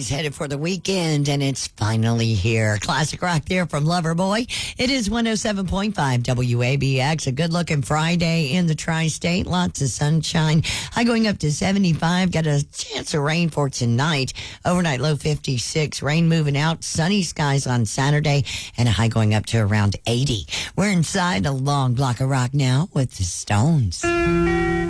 headed for the weekend, and it's finally here. Classic rock there from Loverboy. It is 107.5 WABX. A good-looking Friday in the tri-state. Lots of sunshine. High going up to 75. Got a chance of rain for tonight. Overnight low 56. Rain moving out. Sunny skies on Saturday, and a high going up to around 80. We're inside a long block of rock now with the Stones.